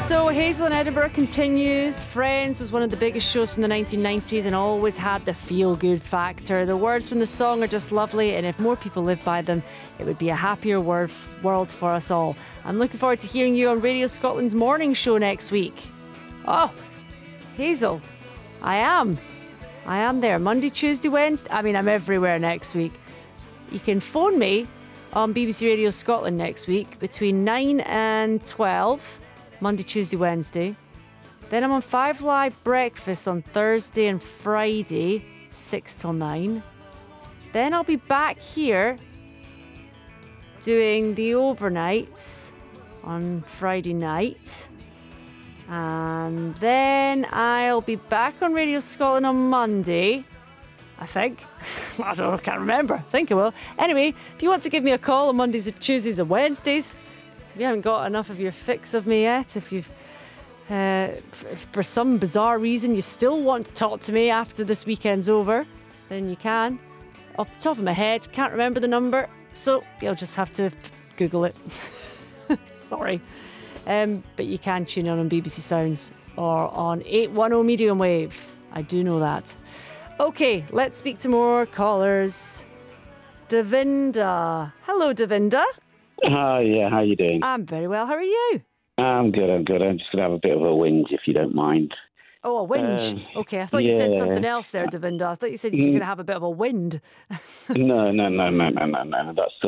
So Hazel in Edinburgh continues. Friends was one of the biggest shows from the 1990s and always had the feel-good factor. The words from the song are just lovely, and if more people lived by them, it would be a happier world for us all. I'm looking forward to hearing you on Radio Scotland's morning show next week. Oh, Hazel, I am there. Monday, Tuesday, Wednesday. I'm everywhere next week. You can phone me on BBC Radio Scotland next week between 9 and 12. Monday, Tuesday, Wednesday. Then I'm on 5 Live Breakfast on Thursday and Friday, 6 till 9. Then I'll be back here doing the overnights on Friday night. And then I'll be back on Radio Scotland on Monday, I think. I can't remember. I think I will. Anyway, if you want to give me a call on Mondays or Tuesdays or Wednesdays, if you haven't got enough of your fix of me yet, if you've, if for some bizarre reason you still want to talk to me after this weekend's over, then you can. Off the top of my head, can't remember the number, so you'll just have to Google it. Sorry. But you can tune in on BBC Sounds or on 810 medium wave. I do know that. Okay, let's speak to more callers. Davinda. Hello, Davinda. Hi, yeah, how you doing? I'm very well. How are you? I'm good. I'm just going to have a bit of a whinge, if you don't mind. Oh, a whinge. Okay, I thought you said something else there, Davinda. I thought you said you were going to have a bit of a wind. No. That's